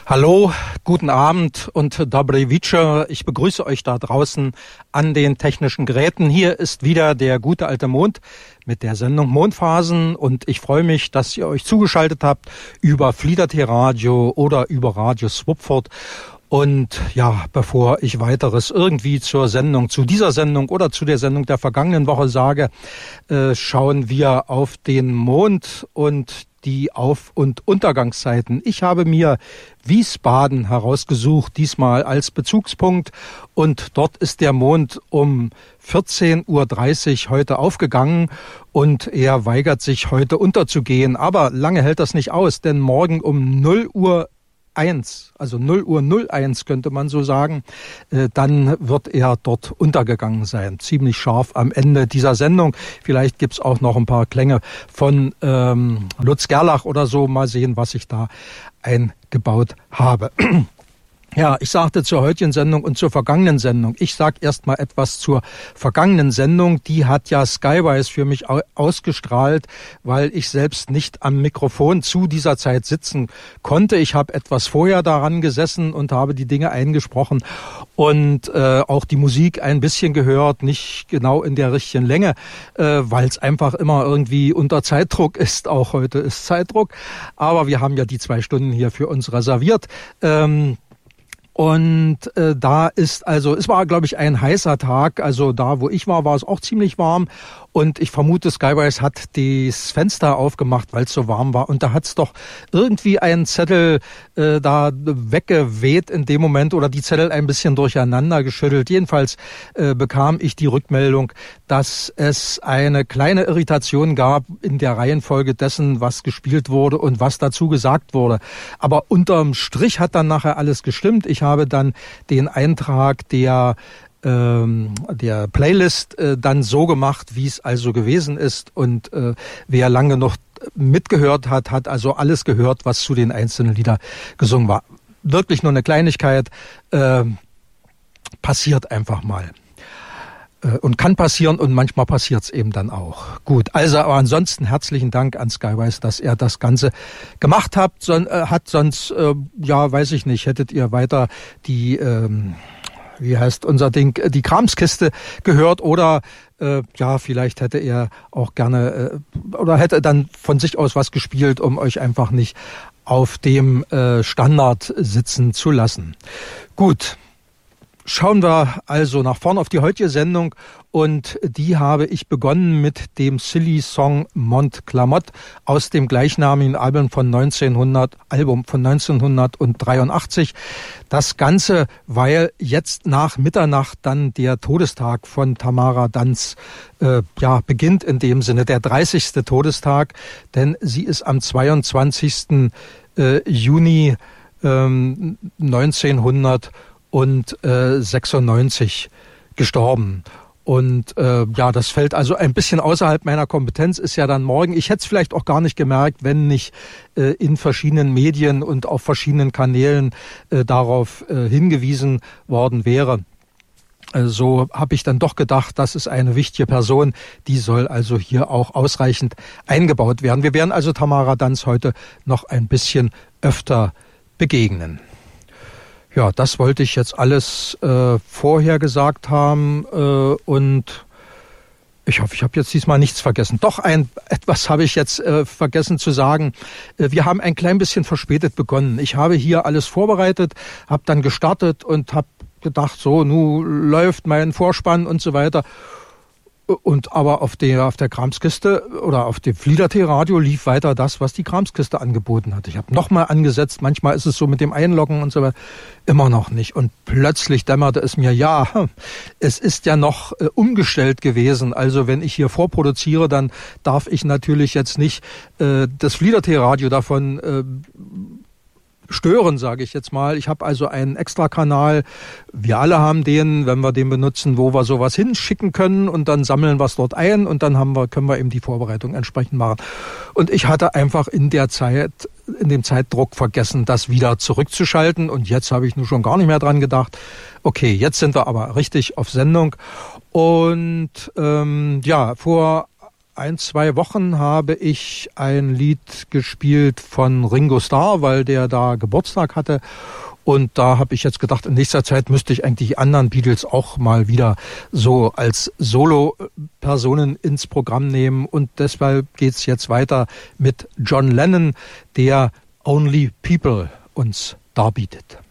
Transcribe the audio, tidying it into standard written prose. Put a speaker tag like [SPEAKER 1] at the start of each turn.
[SPEAKER 1] Hallo, guten Abend und Dobry Wieczór. Ich begrüße euch da draußen an den technischen Geräten. Hier ist wieder der gute alte Mond mit der Sendung Mondphasen und ich freue mich, dass ihr euch zugeschaltet habt über Flieder-T Radio oder über Radio Swupford. Und ja, bevor ich weiteres irgendwie zur Sendung, zu dieser Sendung oder zu der Sendung der vergangenen Woche sage, schauen wir auf den Mond und die Auf- und Untergangszeiten. Ich habe mir Wiesbaden herausgesucht, diesmal als Bezugspunkt. Und dort ist der Mond um 14.30 Uhr heute aufgegangen und er weigert sich heute unterzugehen. Aber lange hält das nicht aus, denn morgen um 0:01, also 0:01 könnte man so sagen, dann wird er dort untergegangen sein. Ziemlich scharf am Ende dieser Sendung. Vielleicht gibt's auch noch ein paar Klänge von Lutz Gerlach oder so. Mal sehen, was ich da eingebaut habe. Ja, ich sagte zur heutigen Sendung und zur vergangenen Sendung. Ich sag erst mal etwas zur vergangenen Sendung. Die hat ja Skywise für mich ausgestrahlt, weil ich selbst nicht am Mikrofon zu dieser Zeit sitzen konnte. Ich habe etwas vorher daran gesessen und habe die Dinge eingesprochen und auch die Musik ein bisschen gehört, nicht genau in der richtigen Länge, weil es einfach immer irgendwie unter Zeitdruck ist. Auch heute ist Zeitdruck, aber wir haben ja die 2 Stunden hier für uns reserviert. Und da ist also, es war, glaube ich, ein heißer Tag. Also da, wo ich war, war es auch ziemlich warm. Und ich vermute, Skywise hat das Fenster aufgemacht, weil es so warm war. Und da hat es doch irgendwie einen Zettel da weggeweht in dem Moment oder die Zettel ein bisschen durcheinander geschüttelt. Jedenfalls bekam ich die Rückmeldung, dass es eine kleine Irritation gab in der Reihenfolge dessen, was gespielt wurde und was dazu gesagt wurde. Aber unterm Strich hat dann nachher alles gestimmt. Ich habe dann den Eintrag der Playlist dann so gemacht, wie es also gewesen ist. Und wer lange noch mitgehört hat, hat also alles gehört, was zu den einzelnen Liedern gesungen war. Wirklich nur eine Kleinigkeit, passiert einfach mal. Und kann passieren und manchmal passiert es eben dann auch. Gut, also aber ansonsten herzlichen Dank an Skywise, dass er das Ganze gemacht hat. Sonst, ja, weiß ich nicht, hättet ihr weiter die wie heißt unser Ding, die Kramskiste gehört oder ja, vielleicht hätte er auch gerne oder hätte dann von sich aus was gespielt, um euch einfach nicht auf dem Standard sitzen zu lassen. Gut. Schauen wir also nach vorn auf die heutige Sendung und die habe ich begonnen mit dem Silly Song Montclamotte aus dem gleichnamigen Album von 1983. Das Ganze, weil jetzt nach Mitternacht dann der Todestag von Tamara Danz beginnt, in dem Sinne der 30. Todestag, denn sie ist am 22. Juni 1996 gestorben. Und ja, das fällt also ein bisschen außerhalb meiner Kompetenz, ist ja dann morgen. Ich hätte es vielleicht auch gar nicht gemerkt, wenn nicht in verschiedenen Medien und auf verschiedenen Kanälen darauf hingewiesen worden wäre. So habe ich dann doch gedacht, das ist eine wichtige Person, die soll also hier auch ausreichend eingebaut werden. Wir werden also Tamara Danz heute noch ein bisschen öfter begegnen. Ja, das wollte ich jetzt alles vorher gesagt haben und ich hoffe, ich habe jetzt diesmal nichts vergessen. Doch etwas habe ich jetzt vergessen zu sagen. Wir haben ein klein bisschen verspätet begonnen. Ich habe hier alles vorbereitet, habe dann gestartet und habe gedacht, so, nun läuft mein Vorspann und so weiter. Und aber auf der Kramskiste oder auf dem Flieder-T Radio lief weiter das, was die Kramskiste angeboten hat. Ich habe nochmal angesetzt, manchmal ist es so mit dem Einloggen und so weiter, immer noch nicht. Und plötzlich dämmerte es mir, ja, es ist ja noch umgestellt gewesen. Also wenn ich hier vorproduziere, dann darf ich natürlich jetzt nicht das Flieder-T Radio davon stören, sage ich jetzt mal. Ich habe also einen Extrakanal. Wir alle haben den, wenn wir den benutzen, wo wir sowas hinschicken können und dann sammeln wir es dort ein und dann können wir eben die Vorbereitung entsprechend machen. Und ich hatte einfach in dem Zeitdruck vergessen, das wieder zurückzuschalten und jetzt habe ich nun schon gar nicht mehr dran gedacht. Okay, jetzt sind wir aber richtig auf Sendung und ja, vor 2 Wochen habe ich ein Lied gespielt von Ringo Starr, weil der da Geburtstag hatte. Und da habe ich jetzt gedacht, in nächster Zeit müsste ich eigentlich die anderen Beatles auch mal wieder so als Solo-Personen ins Programm nehmen. Und deshalb geht's jetzt weiter mit John Lennon, der Only People uns darbietet.